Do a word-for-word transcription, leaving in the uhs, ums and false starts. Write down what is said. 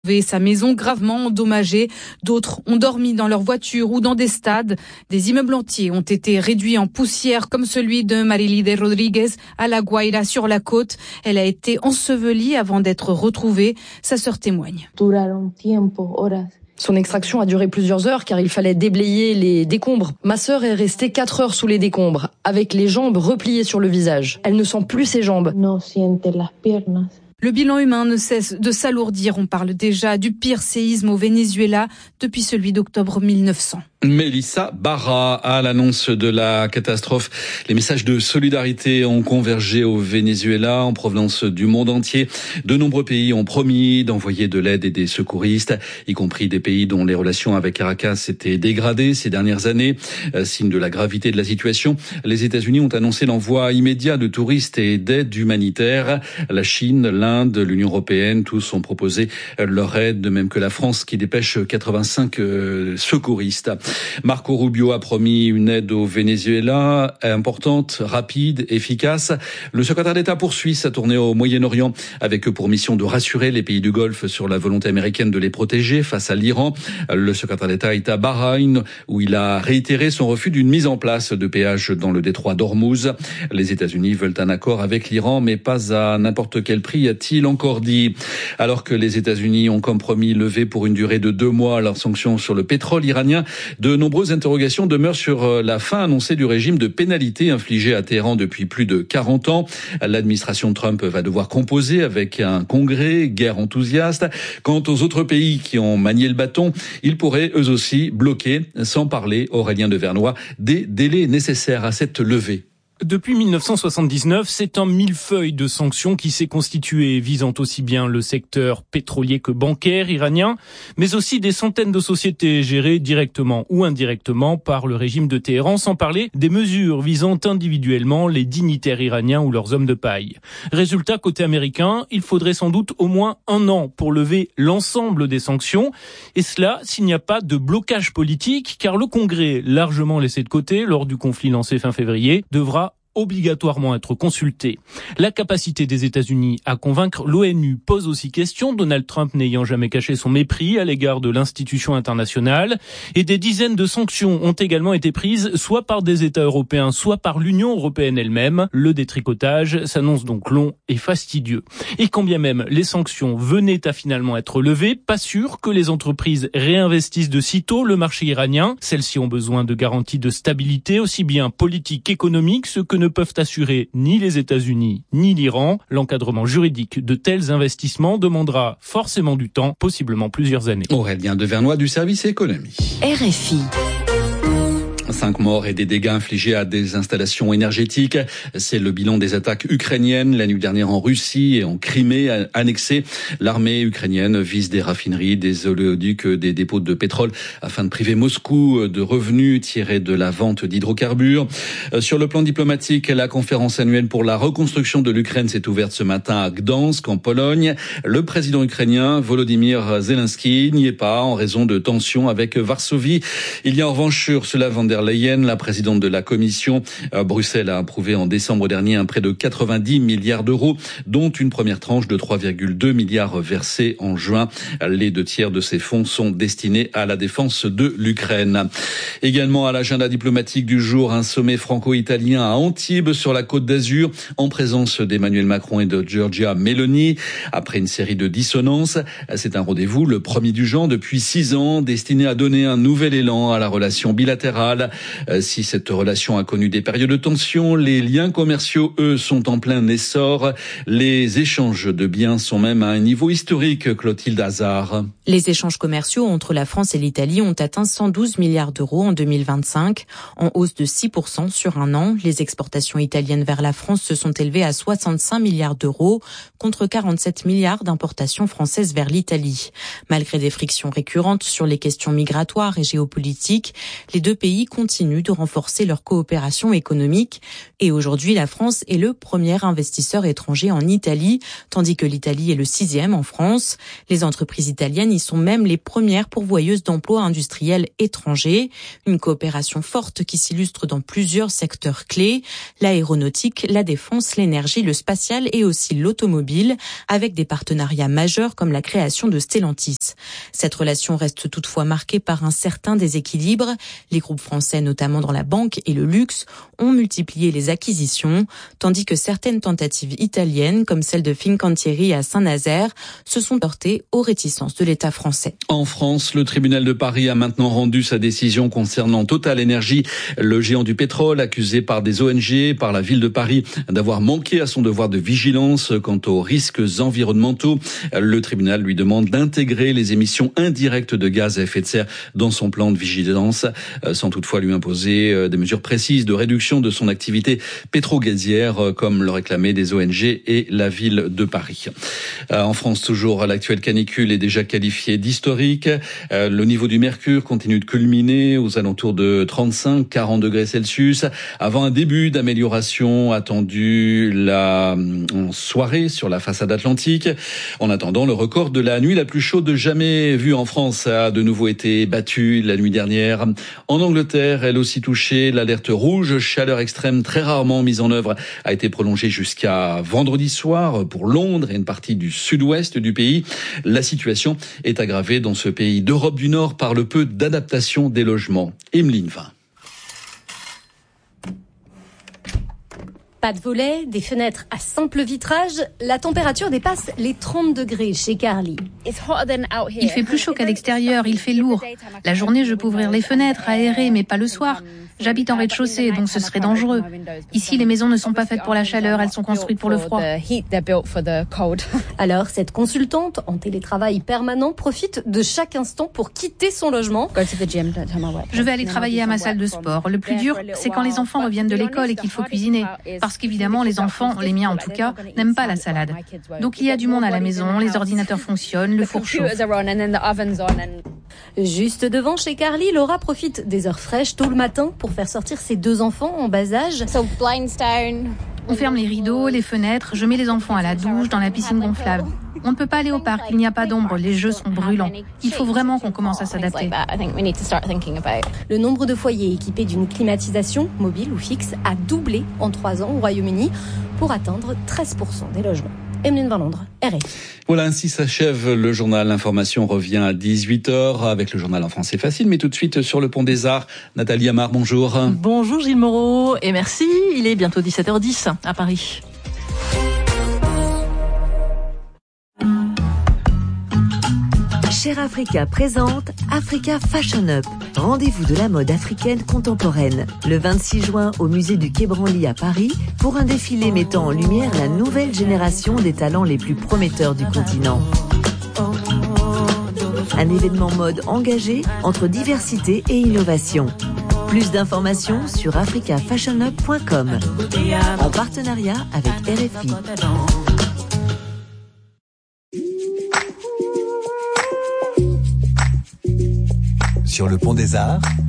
Sa maison gravement endommagée. D'autres ont dormi dans leur voiture ou dans des stades. Des immeubles entiers ont été réduits en poussière, comme celui de Marilide Rodriguez à La Guaira sur la côte. Elle a été ensevelie avant d'être retrouvée. Sa sœur témoigne. Son extraction a duré plusieurs heures car il fallait déblayer les décombres. Ma sœur est restée quatre heures sous les décombres, avec les jambes repliées sur le visage. Elle ne sent plus ses jambes. Le bilan humain ne cesse de s'alourdir. On parle déjà du pire séisme au Venezuela depuis celui d'octobre mille neuf cents. Mélissa Barra, à l'annonce de la catastrophe, les messages de solidarité ont convergé au Venezuela en provenance du monde entier. De nombreux pays ont promis d'envoyer de l'aide et des secouristes, y compris des pays dont les relations avec Caracas s'étaient dégradées ces dernières années. Signe de la gravité de la situation, les États-Unis ont annoncé l'envoi immédiat de touristes et d'aide humanitaire. La Chine, l'Inde, l'Union européenne, tous ont proposé leur aide, de même que la France qui dépêche quatre-vingt-cinq euh, secouristes. Marco Rubio a promis une aide au Venezuela importante, rapide, efficace. Le secrétaire d'État poursuit sa tournée au Moyen-Orient avec pour mission de rassurer les pays du Golfe sur la volonté américaine de les protéger face à l'Iran. Le secrétaire d'État est à Bahreïn où il a réitéré son refus d'une mise en place de péages dans le détroit d'Ormuz. Les États-Unis veulent un accord avec l'Iran, mais pas à n'importe quel prix, a-t-il encore dit. Alors que les États-Unis ont comme promis levé pour une durée de deux mois leurs sanctions sur le pétrole iranien, de nombreuses interrogations demeurent sur la fin annoncée du régime de pénalité infligé à Téhéran depuis plus de quarante ans. L'administration Trump va devoir composer avec un congrès guère enthousiaste. Quant aux autres pays qui ont manié le bâton, ils pourraient eux aussi bloquer, sans parler, Aurélien de Vernoy, des délais nécessaires à cette levée. Depuis mille neuf cent soixante-dix-neuf, c'est un millefeuille de sanctions qui s'est constitué, visant aussi bien le secteur pétrolier que bancaire iranien, mais aussi des centaines de sociétés gérées directement ou indirectement par le régime de Téhéran, sans parler des mesures visant individuellement les dignitaires iraniens ou leurs hommes de paille. Résultat, côté américain, il faudrait sans doute au moins un an pour lever l'ensemble des sanctions, et cela s'il n'y a pas de blocage politique, car le Congrès, largement laissé de côté lors du conflit lancé fin février, devra obligatoirement être consulté. La capacité des États-Unis à convaincre l'ONU pose aussi question, Donald Trump n'ayant jamais caché son mépris à l'égard de l'institution internationale, et des dizaines de sanctions ont également été prises soit par des États européens, soit par l'Union européenne elle-même. Le détricotage s'annonce donc long et fastidieux. Et quand bien même les sanctions venaient à finalement être levées, pas sûr que les entreprises réinvestissent de sitôt le marché iranien. Celles-ci ont besoin de garanties de stabilité, aussi bien politique qu'économique, ce que ne peuvent assurer ni les États-Unis ni l'Iran. L'encadrement juridique de tels investissements demandera forcément du temps, possiblement plusieurs années. Aurélien de Vernoy du service économie. R F I. Cinq morts et des dégâts infligés à des installations énergétiques. C'est le bilan des attaques ukrainiennes la nuit dernière en Russie et en Crimée annexée. L'armée ukrainienne vise des raffineries, des oléoducs, des dépôts de pétrole afin de priver Moscou de revenus tirés de la vente d'hydrocarbures. Sur le plan diplomatique, la conférence annuelle pour la reconstruction de l'Ukraine s'est ouverte ce matin à Gdansk, en Pologne. Le président ukrainien Volodymyr Zelensky n'y est pas en raison de tensions avec Varsovie. Il y a en revanche Ursula von der Leyen, la présidente de la Commission. Bruxelles a approuvé en décembre dernier un prêt de quatre-vingt-dix milliards d'euros, dont une première tranche de trois virgule deux milliards versée en juin. Les deux tiers de ces fonds sont destinés à la défense de l'Ukraine. Également à l'agenda diplomatique du jour, un sommet franco-italien à Antibes sur la Côte d'Azur, en présence d'Emmanuel Macron et de Giorgia Meloni. Après une série de dissonances, c'est un rendez-vous, le premier du genre depuis six ans, destiné à donner un nouvel élan à la relation bilatérale. Si cette relation a connu des périodes de tension, les liens commerciaux, eux, sont en plein essor. Les échanges de biens sont même à un niveau historique, Clotilde Hazard. Les échanges commerciaux entre la France et l'Italie ont atteint cent douze milliards d'euros en deux mille vingt-cinq, en hausse de six pour cent sur un an. Les exportations italiennes vers la France se sont élevées à soixante-cinq milliards d'euros, contre quarante-sept milliards d'importations françaises vers l'Italie. Malgré des frictions récurrentes sur les questions migratoires et géopolitiques, les deux pays continuent continuent de renforcer leur coopération économique. Et aujourd'hui, la France est le premier investisseur étranger en Italie, tandis que l'Italie est le sixième en France. Les entreprises italiennes y sont même les premières pourvoyeuses d'emplois industriels étrangers. Une coopération forte qui s'illustre dans plusieurs secteurs clés, l'aéronautique, la défense, l'énergie, le spatial et aussi l'automobile, avec des partenariats majeurs comme la création de Stellantis. Cette relation reste toutefois marquée par un certain déséquilibre. Les groupes français, notamment dans la banque et le luxe, ont multiplié les acquisitions, tandis que certaines tentatives italiennes, comme celle de Fincantieri à Saint-Nazaire, se sont heurtées aux réticences de l'État français. En France, le tribunal de Paris a maintenant rendu sa décision concernant Total Energy, le géant du pétrole accusé par des O N G, par la ville de Paris, d'avoir manqué à son devoir de vigilance quant aux risques environnementaux. Le tribunal lui demande d'intégrer les émissions indirectes de gaz à effet de serre dans son plan de vigilance, sans toutefois lui imposer des mesures précises de réduction de son activité pétro-gazière, comme le réclamaient des O N G et la ville de Paris. En France, toujours, l'actuelle canicule est déjà qualifiée d'historique. Le niveau du mercure continue de culminer aux alentours de trente-cinq à quarante degrés Celsius, avant un début d'amélioration attendu la soirée sur la façade atlantique. En attendant, le record de la nuit la plus chaude jamais vue en France a de nouveau été battu la nuit dernière. En Angleterre, elle aussi touchée, l'alerte rouge, chaleur extrême très rarement mise en œuvre, a été prolongée jusqu'à vendredi soir pour Londres et une partie du sud-ouest du pays. La situation est aggravée dans ce pays d'Europe du Nord par le peu d'adaptation des logements. Emeline Vin. Pas de volets, des fenêtres à simple vitrage, la température dépasse les trente degrés chez Carly. Il fait plus chaud qu'à l'extérieur, il fait lourd. La journée, je peux ouvrir les fenêtres, aérer, mais pas le soir. J'habite en rez-de-chaussée, donc ce serait dangereux. Ici, les maisons ne sont pas faites pour la chaleur, elles sont construites pour le froid. Alors, cette consultante en télétravail permanent profite de chaque instant pour quitter son logement. Je vais aller travailler à ma salle de sport. Le plus dur, c'est quand les enfants reviennent de l'école et qu'il faut cuisiner. Parce qu'évidemment, les enfants, les miens en tout cas, n'aiment pas la salade. Donc il y a du monde à la maison, les ordinateurs fonctionnent, le four chauffe. Juste devant chez Carly, Laura profite des heures fraîches tôt le matin pour faire sortir ses deux enfants en bas âge. On ferme les rideaux, les fenêtres, je mets les enfants à la douche, dans la piscine gonflable. On ne peut pas aller au parc, il n'y a pas d'ombre, les jeux sont brûlants. Il faut vraiment qu'on commence à s'adapter. Le nombre de foyers équipés d'une climatisation, mobile ou fixe, a doublé en trois ans au Royaume-Uni pour atteindre treize pour cent des logements. Emeline Van Londres, R F I. Voilà, ainsi s'achève le journal. L'information revient à dix-huit heures avec le journal en français facile. Mais tout de suite sur le Pont des Arts, Nathalie Amar, bonjour. Bonjour Gilles Moreau et merci. Il est bientôt dix-sept heures dix à Paris. Cher Africa présente Africa Fashion Up, rendez-vous de la mode africaine contemporaine. Le vingt-six juin au musée du Quai Branly à Paris pour un défilé mettant en lumière la nouvelle génération des talents les plus prometteurs du continent. Un événement mode engagé entre diversité et innovation. Plus d'informations sur africa fashion up point com en partenariat avec R F I. Sur le Pont des Arts,